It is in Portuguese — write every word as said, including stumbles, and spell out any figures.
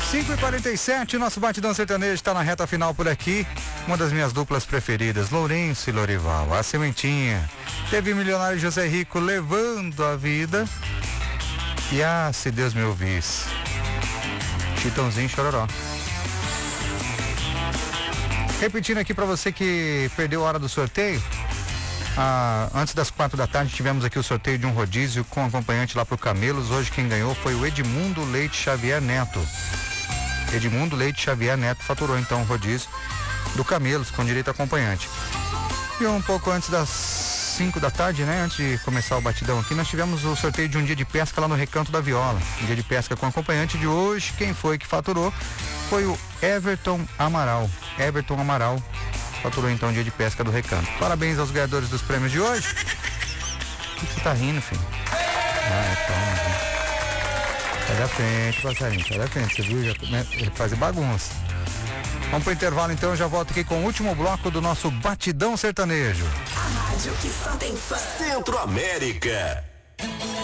cinco e quarenta e sete, nosso Batidão Sertanejo está na reta final por aqui. Uma das minhas duplas preferidas, Lourenço e Lorival, a Sementinha. Teve Milionário José Rico levando a vida. E ah, se Deus me ouvisse, Chitãozinho e Chororó. Repetindo aqui para você que perdeu a hora do sorteio. Ah, antes das quatro da tarde tivemos aqui o sorteio de um rodízio com acompanhante lá pro Camelos. Hoje quem ganhou foi o Edmundo Leite Xavier Neto. Edmundo Leite Xavier Neto faturou então o rodízio do Camelos com direito a acompanhante. E um pouco antes das cinco da tarde, né? Antes de começar o batidão aqui, nós tivemos o sorteio de um dia de pesca lá no Recanto da Viola. Um dia de pesca com acompanhante de hoje. Quem foi que faturou foi o Everton Amaral. Everton Amaral faturou então o dia de pesca do Recanto. Parabéns aos ganhadores dos prêmios de hoje. O que você tá rindo, filho? Ah, calma. Sai da frente, passarinho, sai da frente, você viu? Já ele faz bagunça. Vamos pro intervalo então, eu já volto aqui com o último bloco do nosso Batidão Sertanejo. A rádio que só tem fã. Centro América.